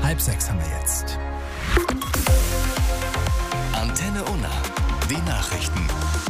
5:30 haben wir jetzt. Antenne Unna. Die Nachrichten.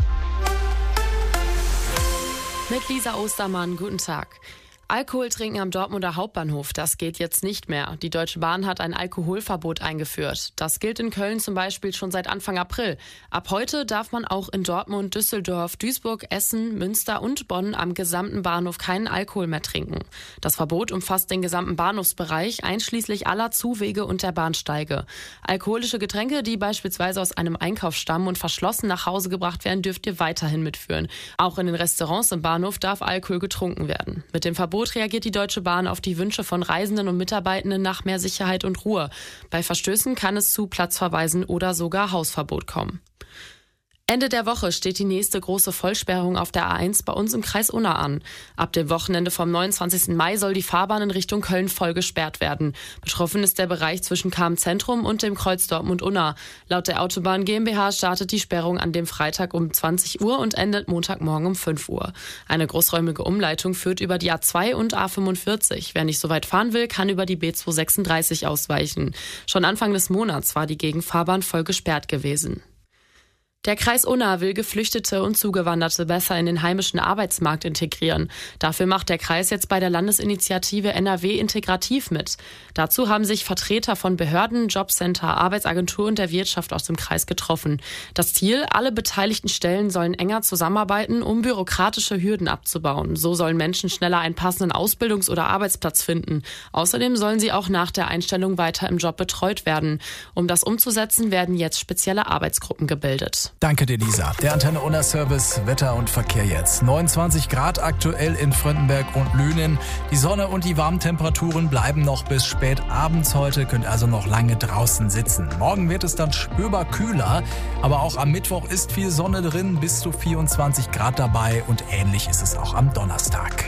Mit Lisa Ostermann, guten Tag. Alkohol trinken am Dortmunder Hauptbahnhof, das geht jetzt nicht mehr. Die Deutsche Bahn hat ein Alkoholverbot eingeführt. Das gilt in Köln zum Beispiel schon seit Anfang April. Ab heute darf man auch in Dortmund, Düsseldorf, Duisburg, Essen, Münster und Bonn am gesamten Bahnhof keinen Alkohol mehr trinken. Das Verbot umfasst den gesamten Bahnhofsbereich, einschließlich aller Zuwege und der Bahnsteige. Alkoholische Getränke, die beispielsweise aus einem Einkauf stammen und verschlossen nach Hause gebracht werden, dürft ihr weiterhin mitführen. Auch in den Restaurants im Bahnhof darf Alkohol getrunken werden. Mit dem Verbot reagiert die Deutsche Bahn auf die Wünsche von Reisenden und Mitarbeitenden nach mehr Sicherheit und Ruhe. Bei Verstößen kann es zu Platzverweisen oder sogar Hausverbot kommen. Ende der Woche steht die nächste große Vollsperrung auf der A1 bei uns im Kreis Unna an. Ab dem Wochenende vom 29. Mai soll die Fahrbahn in Richtung Köln voll gesperrt werden. Betroffen ist der Bereich zwischen KM-Zentrum und dem Kreuz Dortmund-Unna. Laut der Autobahn GmbH startet die Sperrung an dem Freitag um 20 Uhr und endet Montagmorgen um 5 Uhr. Eine großräumige Umleitung führt über die A2 und A45. Wer nicht so weit fahren will, kann über die B236 ausweichen. Schon Anfang des Monats war die Gegenfahrbahn voll gesperrt gewesen. Der Kreis Unna will Geflüchtete und Zugewanderte besser in den heimischen Arbeitsmarkt integrieren. Dafür macht der Kreis jetzt bei der Landesinitiative NRW Integrativ mit. Dazu haben sich Vertreter von Behörden, Jobcenter, Arbeitsagentur und der Wirtschaft aus dem Kreis getroffen. Das Ziel: alle beteiligten Stellen sollen enger zusammenarbeiten, um bürokratische Hürden abzubauen. So sollen Menschen schneller einen passenden Ausbildungs- oder Arbeitsplatz finden. Außerdem sollen sie auch nach der Einstellung weiter im Job betreut werden. Um das umzusetzen, werden jetzt spezielle Arbeitsgruppen gebildet. Danke dir, Lisa. Der Antenne Unna Service, Wetter und Verkehr jetzt. 29 Grad aktuell in Fröndenberg und Lünen. Die Sonne und die warmen Temperaturen bleiben noch bis spät abends heute, könnt also noch lange draußen sitzen. Morgen wird es dann spürbar kühler, aber auch am Mittwoch ist viel Sonne drin, bis zu 24 Grad dabei und ähnlich ist es auch am Donnerstag.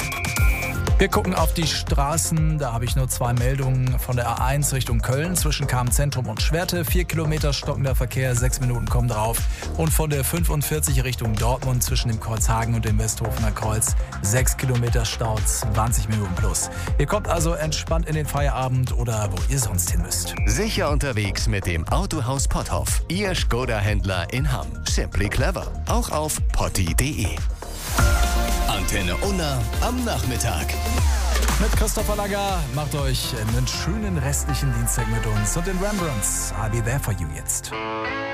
Wir gucken auf die Straßen, da habe ich nur 2 Meldungen von der A1 Richtung Köln zwischen KM-Zentrum und Schwerte. 4 Kilometer stockender Verkehr, 6 Minuten kommen drauf. Und von der 45 Richtung Dortmund zwischen dem Kreuzhagen und dem Westhofener Kreuz 6 Kilometer Stau, 20 Minuten plus. Ihr kommt also entspannt in den Feierabend oder wo ihr sonst hin müsst. Sicher unterwegs mit dem Autohaus Potthoff. Ihr Skoda-Händler in Hamm. Simply clever. Auch auf potti.de. Antenne Unna am Nachmittag. Mit Christopher Lager macht euch einen schönen restlichen Dienstag mit uns und den Rembrandts. I'll be there for you jetzt.